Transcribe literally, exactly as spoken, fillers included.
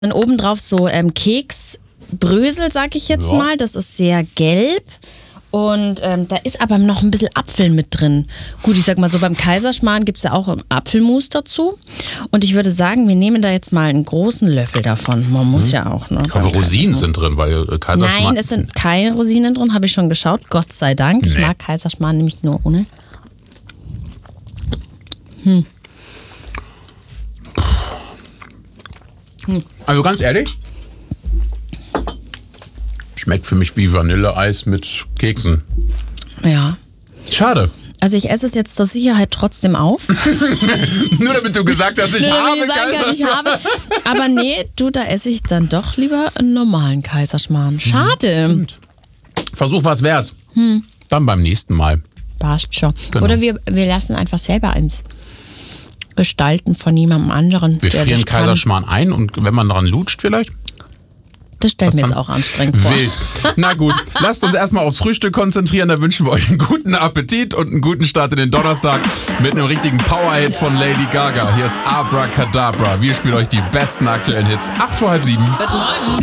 Dann obendrauf so ähm, Keksbrösel, sag ich jetzt Ja. mal. Das ist sehr gelb. Und ähm, da ist aber noch ein bisschen Apfel mit drin. Gut, ich sag mal so, beim Kaiserschmarrn gibt es ja auch Apfelmus dazu. Und ich würde sagen, wir nehmen da jetzt mal einen großen Löffel davon. Man muss Mhm. ja auch, ne? Aber Rosinen sind drin, weil äh, Kaiserschmarrn... Nein, es sind keine Rosinen drin, habe ich schon geschaut. Gott sei Dank. Ich Nee. mag Kaiserschmarrn nämlich nur ohne. Hm. Also ganz ehrlich, schmeckt für mich wie Vanilleeis mit Keksen. Ja. Schade. Also ich esse es jetzt zur Sicherheit trotzdem auf. Nur damit du gesagt hast, ich Nur habe damit ich sagen kann, ich habe. Aber nee, du, da esse ich dann doch lieber einen normalen Kaiserschmarrn. Schade. Versuch was wert. Hm. Dann beim nächsten Mal. Passt schon. Genau. Oder wir, wir lassen einfach selber eins gestalten von jemandem anderen. Wir der frieren das kann. Kaiserschmarrn ein und wenn man dran lutscht vielleicht? Das stellt mir Was jetzt dann? auch anstrengend vor. Wild. Na gut, lasst uns erstmal aufs Frühstück konzentrieren. Da wünschen wir euch einen guten Appetit und einen guten Start in den Donnerstag mit einem richtigen Powerhit von Lady Gaga. Hier ist Abracadabra. Wir spielen euch die besten aktuellen Hits. Acht vor halb sieben. Guten Morgen.